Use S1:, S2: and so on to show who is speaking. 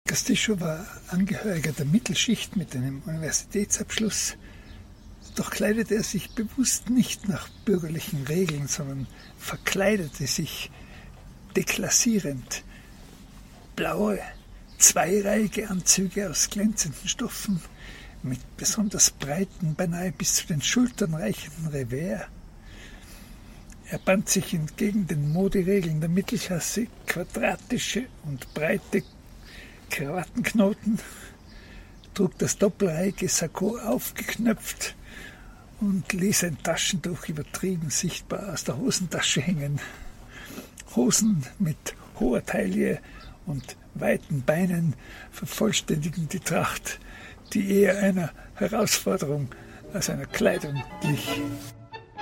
S1: Castillo war Angehöriger der Mittelschicht mit einem Universitätsabschluss, doch kleidete er sich bewusst nicht nach bürgerlichen Regeln, sondern verkleidete sich deklassierend. Blaue, zweireihige Anzüge aus glänzenden Stoffen mit besonders breiten, beinahe bis zu den Schultern reichenden Revers. Er band sich entgegen den Moderegeln der Mittelklasse quadratische und breite Krawattenknoten, trug das doppelreihige Sakko aufgeknöpft und ließ ein Taschentuch übertrieben sichtbar aus der Hosentasche hängen. Hosen mit hoher Taille und weiten Beinen vervollständigen die Tracht, die eher einer Herausforderung als einer Kleidung glich.